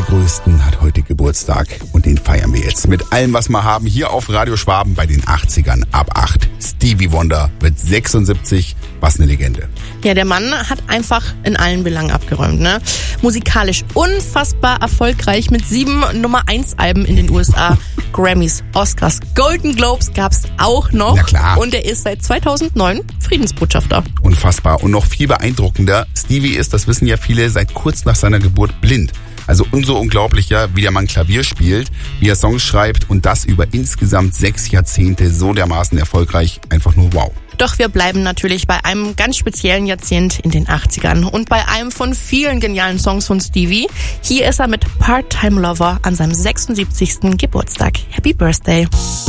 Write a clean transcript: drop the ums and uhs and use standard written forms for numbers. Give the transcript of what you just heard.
Größten hat heute Geburtstag und den feiern wir jetzt mit allem, was wir haben, hier auf Radio Schwaben bei den 80ern ab 8. Stevie Wonder wird 76, was eine Legende. Ja, der Mann hat einfach in allen Belangen abgeräumt, ne? Musikalisch unfassbar erfolgreich mit 7 Nummer-1-Alben in den USA. Grammys, Oscars, Golden Globes gab's auch noch. Na klar. Und er ist seit 2009 Friedensbotschafter. Unfassbar und noch viel beeindruckender. Stevie ist, das wissen ja viele, seit kurz nach seiner Geburt blind. Also umso unglaublicher, wie der Mann Klavier spielt, wie er Songs schreibt und das über insgesamt 6 Jahrzehnte so dermaßen erfolgreich. Einfach nur wow. Doch wir bleiben natürlich bei einem ganz speziellen Jahrzehnt in den 80ern und bei einem von vielen genialen Songs von Stevie. Hier ist er mit Part-Time Lover an seinem 76. Geburtstag. Happy Birthday!